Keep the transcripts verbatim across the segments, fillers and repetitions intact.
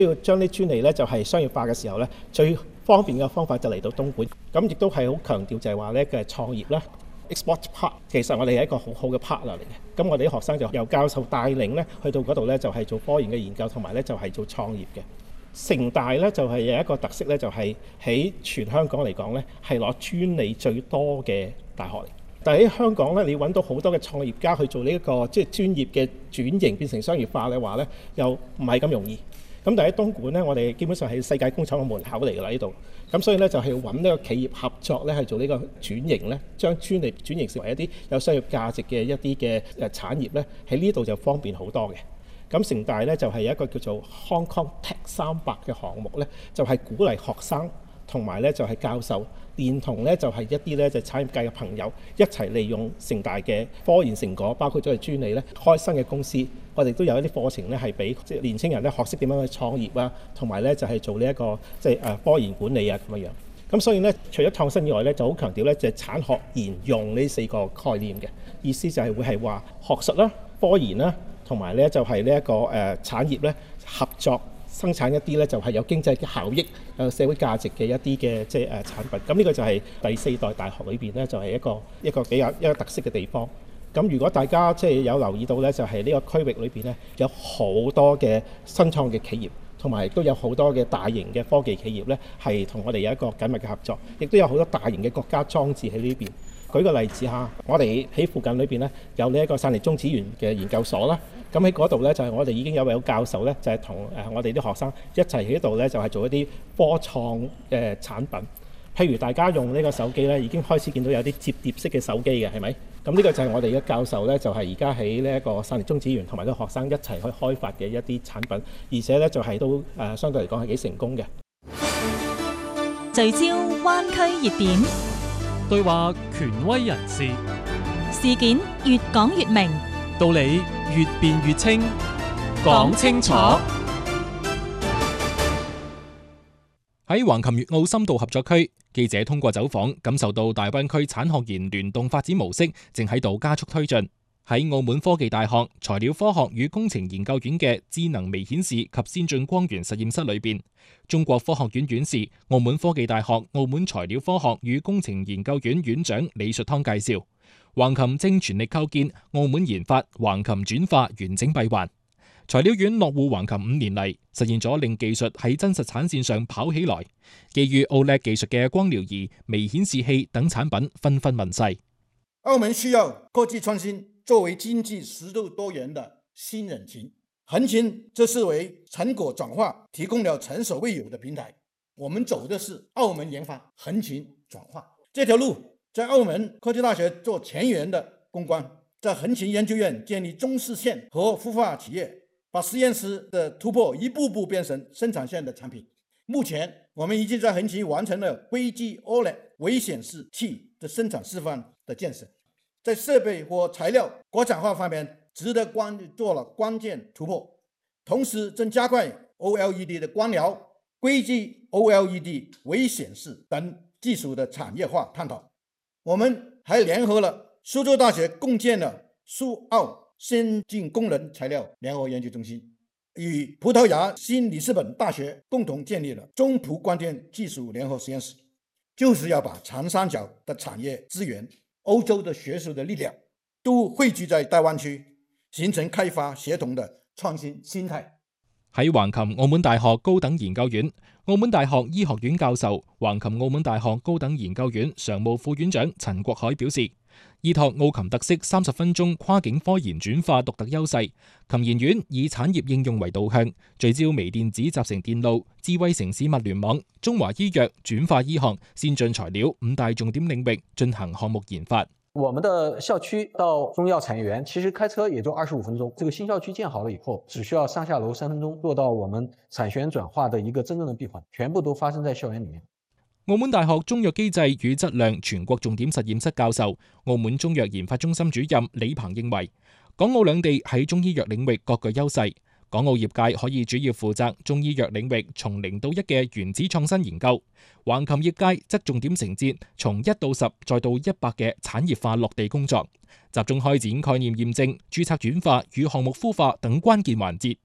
要將啲專利咧就係商業化嘅時候咧，最方便嘅方法就嚟到東莞。咁亦都係好強調就係話咧嘅創業啦 ，Export Park 其實我哋係一個好好嘅 partner 嚟嘅。咁我哋啲學生就由教授帶領咧去到嗰度咧，就係做科研嘅研究，同埋咧就係做創業嘅。城大咧就係有一個特色咧，就係喺全香港嚟講咧係攞專利最多嘅大學嚟。但係喺香港咧，你揾到好多嘅創業家去做呢一個即係專業嘅轉型變成商業化嘅話咧，又唔係咁容易。咁但係喺東莞咧，我哋基本上係世界工廠嘅門口嚟㗎啦呢度。咁所以咧就係要揾呢個企業合作咧，係做呢個轉型咧，將專利轉型成為一啲有商業價值嘅一啲嘅誒產業咧，喺呢度就方便好多嘅。咁城大咧就係有一個叫做 Hong Kong Tech 三百嘅項目咧，就係鼓勵學生同埋咧就係教授，連同咧就係一啲咧就產業界嘅朋友一齊利用城大嘅科研成果，包括咗係專利咧，開新嘅公司。我哋都有一啲課程咧，係俾即係年青人咧學識點樣去創業啊，同埋咧就係做呢一個即係誒科研管理啊咁樣樣。咁所以咧，除咗創新以外咧，就好強調咧就係產學研用呢四個概念嘅意思，就係會係話學術啦、科研啦，同埋咧就係呢一個誒產業咧合作生產一啲咧就係有經濟嘅效益、有社會價值嘅一啲嘅即係誒產品。咁呢個就係第四代大學裏邊咧就係一個一個比較一個特色嘅地方。咁如果大家即係有留意到咧，就係呢個區域裏邊咧有好多嘅新創嘅企業，同埋亦都有好多嘅大型嘅科技企業咧，係同我哋有一個緊密嘅合作，亦都有好多大型嘅國家裝置喺呢邊。舉個例子嚇，我哋喺附近裏邊咧有呢一個汕泥中子園嘅研究所啦。咁喺嗰度咧就係我哋已經有位教授咧，就係同誒我哋啲學生一齊喺度咧，就係做一啲科創嘅產品。譬如大家用呢個手機咧，已經開始見到有啲摺疊式嘅手機嘅，係咪？咁呢個就係我哋嘅教授咧，就係而家喺呢一個汕泥中子園同埋啲學生一齊去開發嘅一啲產品，而且咧就係都誒相對嚟講係幾成功嘅。 聚焦灣區熱點， 對話權威人士， 事件越講越明， 道理越辯越清，講清楚。喺橫琴粵澳深度合作區，記者通過走訪，感受到大灣區產學研聯動發展模式正喺度加速推進。喺澳門科技大學材料科學與工程研究院嘅智能微顯示及先進光源實驗室裏邊，中國科學院院士、澳門科技大學澳門材料科學與工程研究院院長李術湯介紹，橫琴正全力構建澳門研發橫琴轉化完整閉環。材料院落戶橫琴五年嚟，實現咗令技術喺真實產線上跑起來。基於 O L E D 技術嘅光療儀、微顯示器等產品紛紛問世。 澳門需要科技創新作為經濟適度多元的新引擎，橫琴則是為成果轉化提供了前所未有的平台。我們走的是澳門研發橫琴轉化這條路，在澳門科技大學做前沿的攻關，在橫琴研究院建立中試線和孵化企業，把實驗室的突破一步步變成生產線的產品。目前我們已經在橫琴完成了硅基 O L E D 微顯示器的生產示範的建設，在設備和材料國產化方面值得關做了關鍵突破，同時正加快 O L E D 的光療、硅基 O L E D 微顯示等技術的產業化探討。我們還聯合了蘇州大學共建了蘇澳先進功能材料聯合研究中心，與葡萄牙新里斯本大學共同建立了中葡光電技術聯合實驗室，就是要把長三角的產業資源、歐洲的學術的力量都匯聚在大灣區，形成開發協同的創新心態。 喺橫琴澳門大學高等研究院、澳門大學醫學院教授、橫琴澳門大學高等研究院常務副院長陳國海表示，依託澳琴特色三十分鐘跨境科研轉化獨特優勢，琴研院以產業應用為導向，聚焦微電子集成電路、智慧城市物聯網、中華醫藥、轉化醫學、先進材料五大重點領域進行項目研發。 我們的校區到中醫藥產業園其實開車也就二十五分鐘，這個新校區建好了以後，只需要上下樓三分鐘，做到我們產學研轉化的一個真正的閉環，全部都發生在校園裡面。 澳門大學中藥機制與質量全國重點實驗室教授、澳門中藥研發中心主任李鵬認為，港澳兩地喺中醫藥領域各具優勢，港澳業界可以主要負責中醫藥領域從零到一嘅原子創新研究，橫琴業界則重點承接從一到十再到一百嘅產業化落地工作，集中開展概念驗證、註冊轉化與項目孵化等關鍵環節。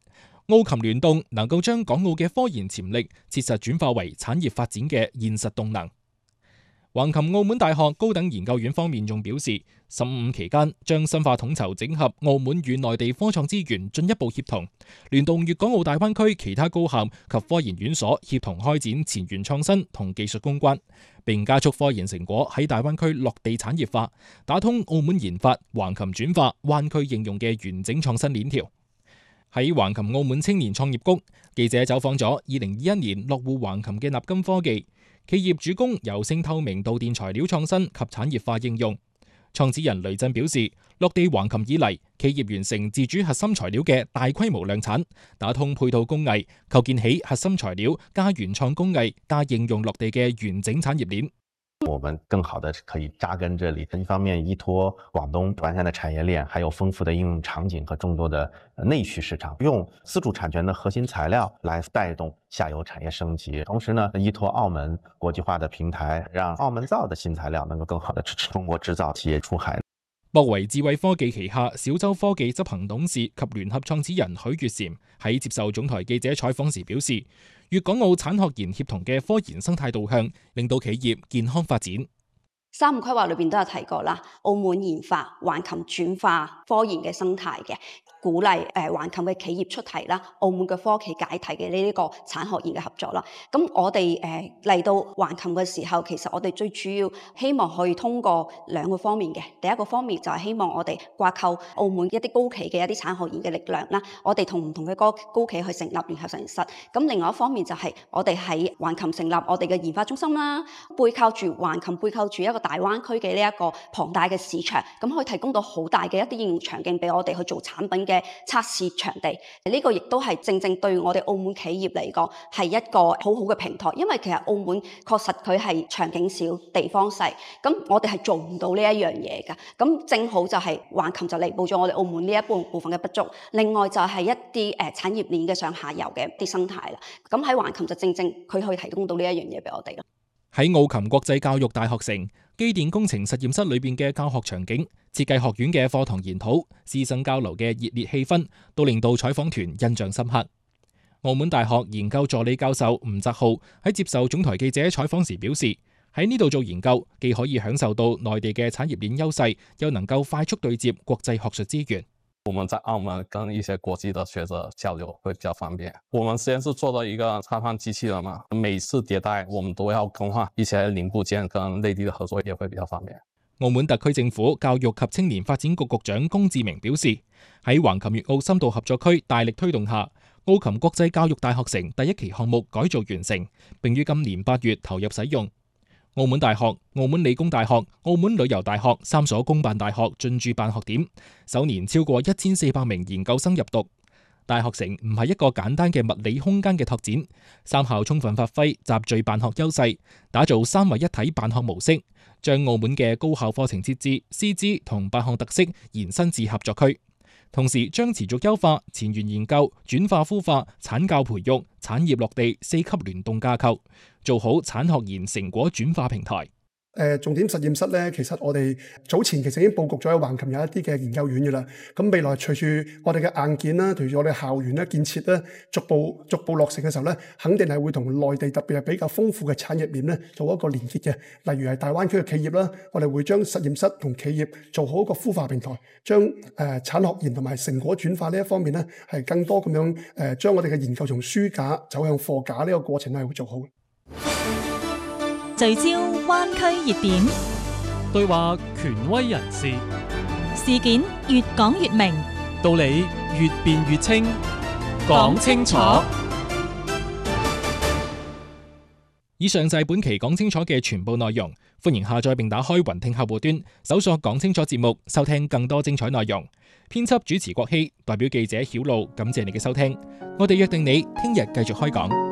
澳琴聯動能夠將港澳嘅科研潛力切實轉化為產業發展嘅現實動能。橫琴澳門大學高等研究院方面仲表示，十五期間將深化統籌整合澳門與內地科創資源，進一步協同聯動粵港澳大灣區其他高校及科研院所，協同開展前沿創新同技術攻關，並加速科研成果喺大灣區落地產業化，打通澳門研發、橫琴轉化、灣區應用嘅完整創新鏈條。喺橫琴澳門青年創業谷，記者走訪咗二零二一年落戶橫琴嘅納金科技。企業主攻柔性透明導電材料創新及產業化應用。創始人雷震表示，落地橫琴以嚟，企業完成自主核心材料嘅大規模量產，打通配套工藝，構建起核心材料加原創工藝加應用落地嘅完整產業鏈。 我們更好的可以扎根這裡，一方面依託廣東完善的產業鏈，還有豐富的應用場景和眾多的內需市場，用自主產權的核心材料來帶動下游產業升級。同時呢，依託澳門國際化的平台，讓澳門造的新材料能夠更好的支持中國製造企業出海。 博維智慧科技旗下小洲科技執行董事及聯合創始人許月嬋喺接受總台記者採訪時表示，粵港澳產學研協同嘅科研生態導向，令到企業健康發展。 三五規劃裏邊都有提過啦，澳門研發、橫琴轉化科研嘅生態嘅。鼓勵誒橫琴嘅企業出題啦，澳門嘅科企解題嘅呢一個產學研嘅合作啦。咁我哋誒嚟到橫琴嘅時候，其實我哋最主要希望可以通過兩個方面嘅。第一個方面就係希望我哋掛鈎澳門一啲高企嘅一啲產學研嘅力量啦，我哋同唔同嘅高高企去成立聯合實驗室。咁另外一方面就係我哋喺橫琴成立我哋嘅研發中心啦，背靠住橫琴背靠住一個大灣區嘅呢一個龐大嘅市場，咁可以提供到好大嘅一啲應用場景俾我哋去做產品嘅測試場地。呢個亦都係正正對我哋澳門企業嚟講係一個好好嘅平台，因為其實澳門確實佢係場景小、地方細，咁我哋係做唔到呢一樣嘢㗎。咁正好就係橫琴就彌補咗我哋澳門呢一部部分嘅不足。另外就係一啲誒產業鏈嘅上下游嘅一啲生態啦。咁喺橫琴就正正佢可以提供到呢一樣嘢俾我哋咯。 喺澳琴國際教育大學城機電工程實驗室裏邊嘅教學場景、設計學院嘅課堂研討、師生交流嘅熱烈氣氛，都令到採訪團印象深刻。澳門大學研究助理教授吳澤浩喺接受總台記者採訪時表示，喺呢度做研究，既可以享受到內地嘅產業鏈優勢，又能夠快速對接國際學術資源。 我們在澳門跟一些國際的學者交流會比較方便。我們實驗室做到一個開放機器人嘛，每次迭代我們都要更換一些零部件，跟內地的合作也會比較方便。 澳門特區政府教育及青年發展局局長龔志明表示，喺橫琴粵澳深度合作區大力推動下，澳琴國際教育大學城第一期項目改造完成，並於今年八月投入使用。澳門大學、澳門理工大學、澳門旅遊大學三所公辦大學進駐辦學點，首年超過一千四百名研究生入讀。大學城唔係一個簡單嘅物理空間嘅拓展，三校充分發揮集聚辦學優勢，打造三位一體辦學模式，將澳門嘅高校課程設置、師資同辦學特色延伸至合作區。同時將持續優化前沿研究、轉化孵化、產教培育、產業落地四級聯動架構，做好產學研成果轉化平台。 誒重點實驗室咧，其實我哋早前其實已經佈局咗喺橫琴有一啲嘅研究院嘅啦。咁未來隨住我哋嘅硬件啦，隨住我哋校園咧建設咧，逐步逐步落成嘅時候咧，肯定係會同內地特別係比較豐富嘅產業鏈咧做一個連結嘅。例如係大灣區嘅企業啦，我哋會將實驗室同企業做好一個孵化平台，將誒、呃、產學研同埋成果轉化呢一方面咧，係更多咁樣誒將我哋嘅研究從書架走向貨架呢個過程係會做好。 聚焦灣區熱點， 對話權威人士， 事件越講越明， 道理越辯越清，講清楚。 以上就係本期講清楚嘅全部內容，歡迎下載並打開雲聽客戶端，搜索講清楚節目，收聽更多精彩內容。編輯主持國希，代表記者曉露，感謝你嘅收聽。我哋約定你聽日繼續開講。